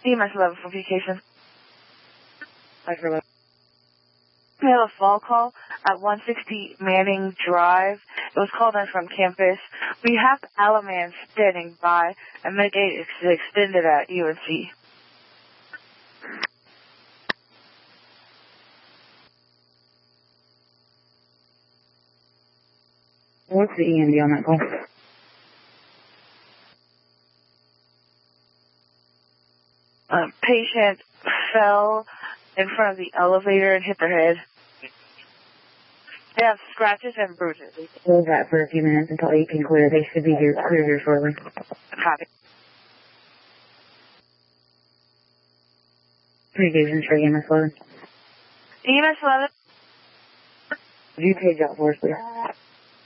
EMS 11 for vacation. I forgot. We have a fall call at 160 Manning Drive. It was called in from campus. We have Alaman standing by, and Mitigate is extended at UNC. What's the EMD on that call? Patient fell in front of the elevator and hit their head. They have scratches and bruises. Hold that for a few minutes until you can clear. They should be here, clear here shortly. Copy. Communications for EMS 11. EMS 11. Would you page out for us, please?